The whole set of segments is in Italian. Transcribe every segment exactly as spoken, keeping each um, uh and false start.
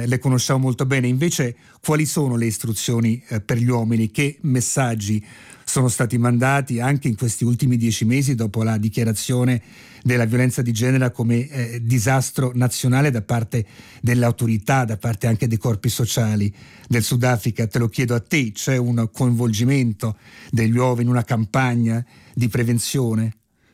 eh, le conosciamo molto bene. Invece, quali sono le istruzioni eh, per gli uomini? Che messaggi sono stati mandati anche in questi ultimi dieci mesi dopo la dichiarazione della violenza di genere come eh, disastro nazionale da parte delle autorità, da parte anche dei corpi sociali del Sudafrica? Te lo chiedo a te, c'è un coinvolgimento degli uomini in una campagna di prevenzione?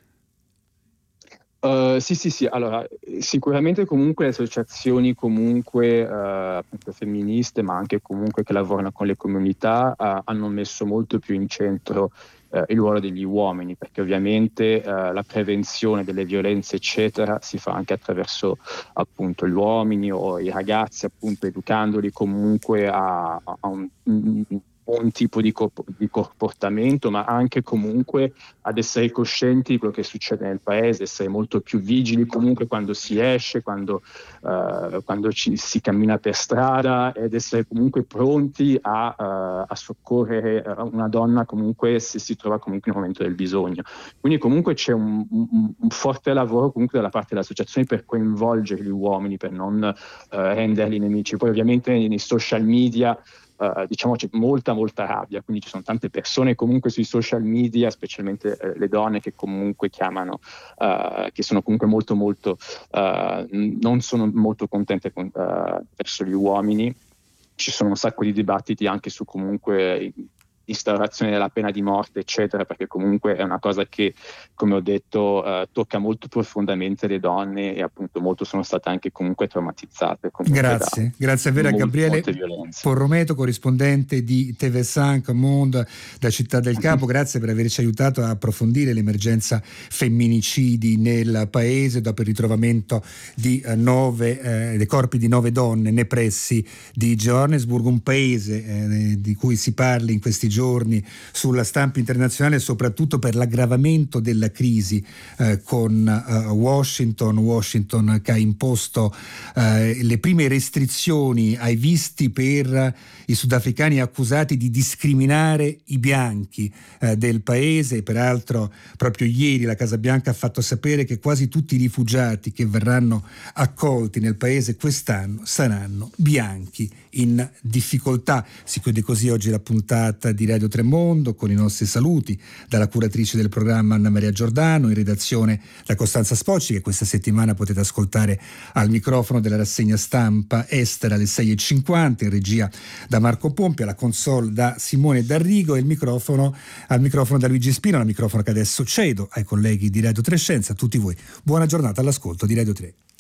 Uh, sì, sì, sì, allora sicuramente comunque le associazioni comunque uh, appunto femministe, ma anche comunque che lavorano con le comunità, uh, hanno messo molto più in centro uh, il ruolo degli uomini, perché ovviamente uh, la prevenzione delle violenze eccetera si fa anche attraverso appunto gli uomini o i ragazzi, appunto educandoli comunque a, a un, un un tipo di, corp- di comportamento, ma anche comunque ad essere coscienti di quello che succede nel paese, essere molto più vigili comunque quando si esce, quando, uh, quando ci, si cammina per strada, ed essere comunque pronti a, uh, a soccorrere una donna comunque se si trova comunque nel momento del bisogno. Quindi comunque c'è un, un, un forte lavoro comunque dalla parte delle associazioni per coinvolgere gli uomini, per non uh, renderli nemici. Poi ovviamente nei social media Uh, diciamo c'è molta molta rabbia, quindi ci sono tante persone comunque sui social media, specialmente uh, le donne, che comunque chiamano, uh, che sono comunque molto molto uh, non sono molto contente con, uh, verso gli uomini. Ci sono un sacco di dibattiti anche su comunque instaurazione della pena di morte eccetera, perché comunque è una cosa che, come ho detto, uh, tocca molto profondamente le donne, e appunto molto sono state anche comunque traumatizzate comunque Grazie, da grazie a vera molto, Gabriele molte violenze. Porrometo, corrispondente di T V cinque Monde da Città del Capo. Grazie per averci aiutato a approfondire l'emergenza femminicidi nel paese dopo il ritrovamento di eh, nove eh, dei corpi di nove donne nei pressi di Johannesburg, un paese eh, di cui si parli in questi giorni sulla stampa internazionale, soprattutto per l'aggravamento della crisi eh, con eh, Washington, Washington che ha imposto eh, le prime restrizioni ai visti per i sudafricani accusati di discriminare i bianchi eh, del paese. Peraltro proprio ieri la Casa Bianca ha fatto sapere che quasi tutti i rifugiati che verranno accolti nel paese quest'anno saranno bianchi in difficoltà. Si chiude così oggi la puntata di Radio Tremondo con i nostri saluti dalla curatrice del programma Anna Maria Giordano, in redazione da Costanza Spocci, che questa settimana potete ascoltare al microfono della rassegna stampa estera alle sei e cinquanta, in regia da Marco Pompi, alla console da Simone D'Arrigo, e il microfono al microfono da Luigi Spino, al microfono che adesso cedo ai colleghi di Radio Tre Scienze. A tutti voi buona giornata all'ascolto di Radio tre.